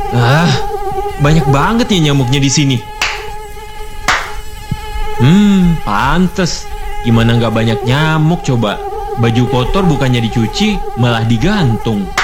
Ah, banyak banget ya nyamuknya di sini. Pantes. Gimana nggak banyak nyamuk coba? Baju kotor bukannya dicuci, malah digantung.